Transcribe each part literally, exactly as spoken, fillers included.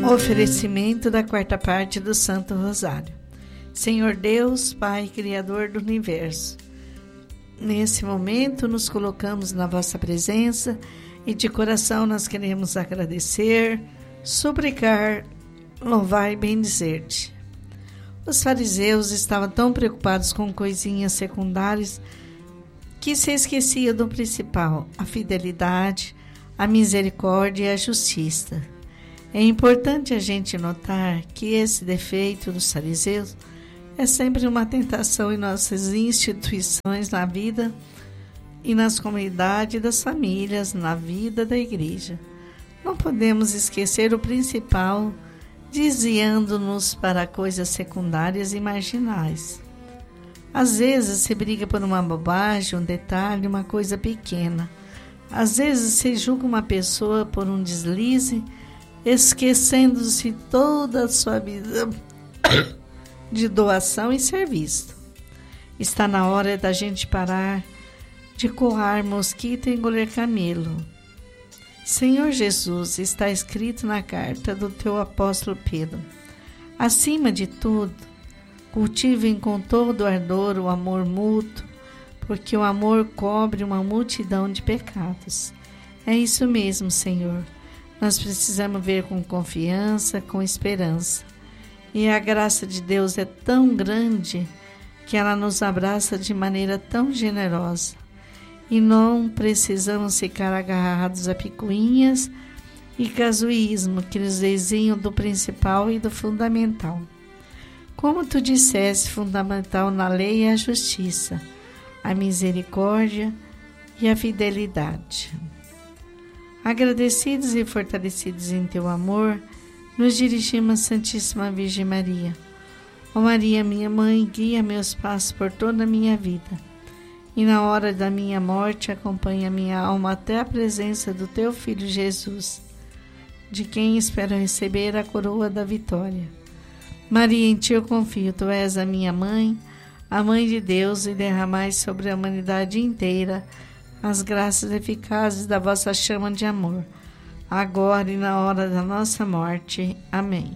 Oferecimento da quarta parte do Santo Rosário. Senhor Deus, Pai, Criador do Universo, nesse momento nos colocamos na vossa presença e de coração nós queremos agradecer, suplicar, louvar e bendizer-te. Os fariseus estavam tão preocupados com coisinhas secundárias que se esqueciam do principal, a fidelidade, a misericórdia e a justiça. É importante a gente notar que esse defeito dos fariseus é sempre uma tentação em nossas instituições, na vida e nas comunidades das famílias, na vida da igreja. Não podemos esquecer o principal, desviando-nos para coisas secundárias e marginais. Às vezes se briga por uma bobagem, um detalhe, uma coisa pequena. Às vezes se julga uma pessoa por um deslize, esquecendo-se toda a sua vida de doação e serviço. Está na hora da gente parar de coar mosquito e engolir camelo. Senhor Jesus, está escrito na carta do teu apóstolo Pedro: acima de tudo, cultivem com todo ardor o amor mútuo, porque o amor cobre uma multidão de pecados. É isso mesmo, Senhor. Nós precisamos ver com confiança, com esperança. E a graça de Deus é tão grande que ela nos abraça de maneira tão generosa. E não precisamos ficar agarrados a picuinhas e casuísmo que nos desviam do principal e do fundamental. Como tu disseste, fundamental na lei é a justiça, a misericórdia e a fidelidade. Agradecidos e fortalecidos em teu amor, nos dirigimos à Santíssima Virgem Maria. Ó Maria, minha mãe, guia meus passos por toda a minha vida. E na hora da minha morte, acompanha minha alma até a presença do teu Filho Jesus, de quem espero receber a coroa da vitória. Maria, em ti eu confio, tu és a minha mãe, a mãe de Deus, e derramais sobre a humanidade inteira as graças eficazes da vossa chama de amor, agora e na hora da nossa morte. Amém.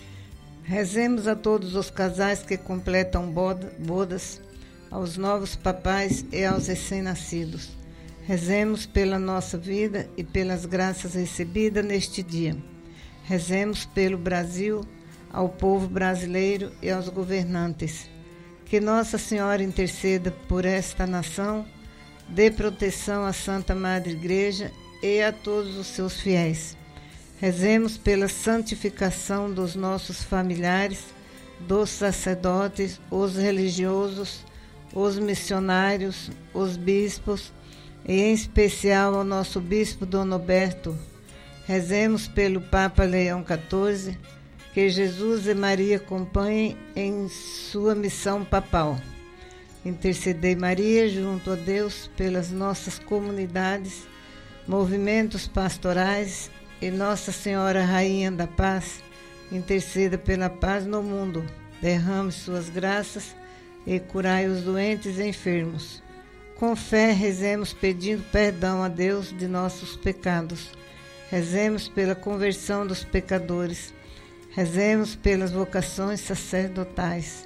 Rezemos a todos os casais que completam bodas, aos novos papais e aos recém-nascidos. Rezemos pela nossa vida e pelas graças recebidas neste dia. Rezemos pelo Brasil, ao povo brasileiro e aos governantes. Que Nossa Senhora interceda por esta nação, dê proteção à Santa Madre Igreja e a todos os seus fiéis. Rezemos pela santificação dos nossos familiares, dos sacerdotes, os religiosos, os missionários, os bispos, e em especial ao nosso bispo Dom Roberto. Rezemos pelo Papa Leão quatorze, que Jesus e Maria acompanhem em sua missão papal. Intercedei, Maria, junto a Deus, pelas nossas comunidades, movimentos pastorais, e Nossa Senhora Rainha da Paz, interceda pela paz no mundo. Derrame suas graças e curai os doentes e enfermos. Com fé, rezemos pedindo perdão a Deus de nossos pecados. Rezemos pela conversão dos pecadores. Rezemos pelas vocações sacerdotais.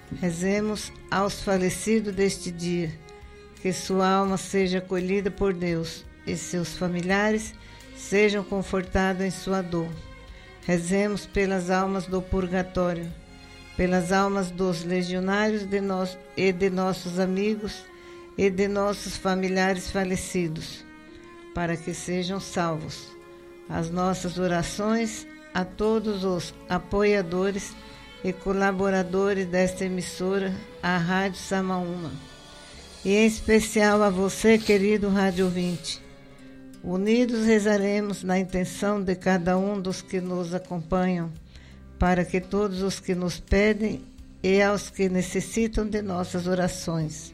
Rezemos aos falecidos deste dia, que sua alma seja acolhida por Deus e seus familiares sejam confortados em sua dor. Rezemos pelas almas do purgatório, pelas almas dos legionários de nós, e de nossos amigos e de nossos familiares falecidos, para que sejam salvos. As nossas orações a todos os apoiadores e colaboradores desta emissora, a Rádio Samaúma, e em especial a você, querido rádio ouvinte. Unidos rezaremos na intenção de cada um dos que nos acompanham, para que todos os que nos pedem e aos que necessitam de nossas orações.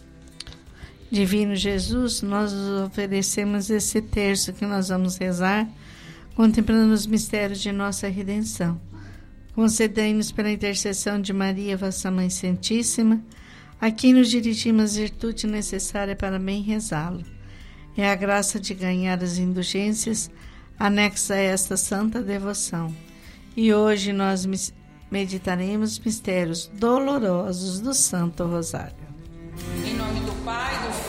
Divino Jesus, nós oferecemos esse terço que nós vamos rezar, contemplando os mistérios de nossa redenção. Concedei-nos pela intercessão de Maria, vossa Mãe Santíssima, a quem nos dirigimos as virtudes necessárias para bem rezá-lo. É a graça de ganhar as indulgências anexas a esta santa devoção. E hoje nós meditaremos mistérios dolorosos do Santo Rosário. Em nome do Pai, do